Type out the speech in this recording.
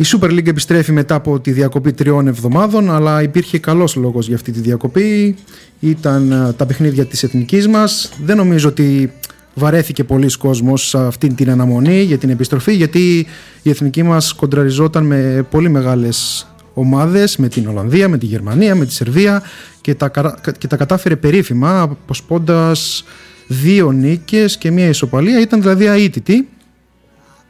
Η Super League επιστρέφει μετά από τη διακοπή 3 εβδομάδων, αλλά υπήρχε καλός λόγος για αυτή τη διακοπή. Ήταν τα παιχνίδια της εθνικής μας. Δεν νομίζω ότι βαρέθηκε πολλοί κόσμος σε αυτή την αναμονή για την επιστροφή, γιατί η εθνική μας κοντραριζόταν με πολύ μεγάλες ομάδες, με την Ολλανδία, με τη Γερμανία, με τη Σερβία, και τα κατάφερε περίφημα, αποσπώντας 2 νίκες και 1 ισοπαλία. Ήταν δηλαδή αήττητη.